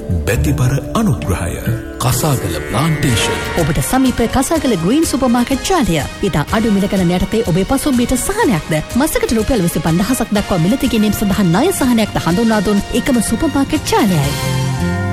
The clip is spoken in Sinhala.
බැතිබර අනුග්‍රහය. කසාගල ප්ලාන්ටේෂන්. ඔබට සමීප කසාගල ග්‍රීන් සුපර්මාකට් ජාලය. ඉතා අඩු මිල ගණන් යටතේ ඔබේ පසුම්බියට සහනයක්ද මාසකට රුපියල් 25000ක් දක්වා මිලදී ගැනීම සඳහා ණය සහනයක්ද හඳුන්වා දුන් එකම සුපර්මාකට් ජාලයයි.